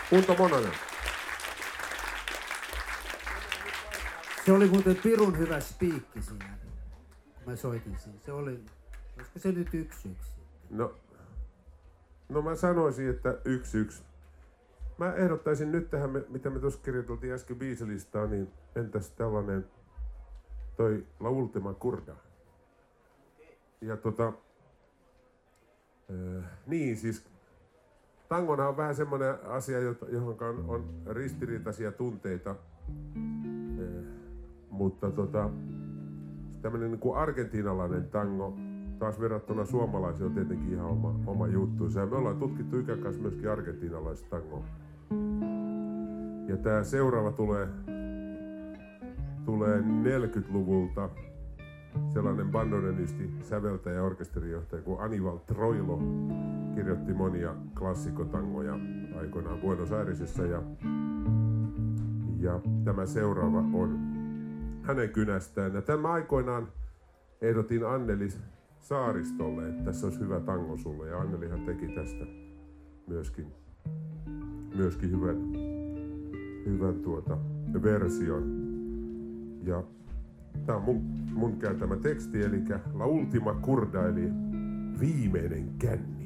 Unto Mononen. Se oli muuten pirun hyvä spiikki siinä, kun mä soitin sen. Se oli, olisiko se nyt 1-1? No mä sanoisin, että 1-1. Mä ehdottaisin nyt tähän, mitä me tuossa kirjoiteltiin äsken biisilistaa, niin entäs tällainen toi La Ultima Curda. Ja niin siis tangona on vähän semmoinen asia, johon on ristiriitaisia tunteita, mutta tämmöinen niin kuin argentiinalainen tango taas verrattuna suomalaisiin on tietenkin ihan oma juttuunsa. Ja me ollaan tutkittu Ikän kanssa myöskin argentiinalaista tangoa. Ja tää seuraava tulee 40-luvulta. Sellainen bandonenisti, säveltäjä ja orkesterijohtaja kuin Aníbal Troilo kirjoitti monia klassikotangoja aikoinaan Buenos Airesissa. Ja tämä seuraava on hänen kynästään. Ja tämän aikoinaan ehdotin Anneli Saaristolle, että tässä olisi hyvä tango sulle. Ja Annelihan teki tästä myöskin hyvän version. Ja tää on mun kääntämä teksti, eli La Ultima Curda, eli viimeinen känni.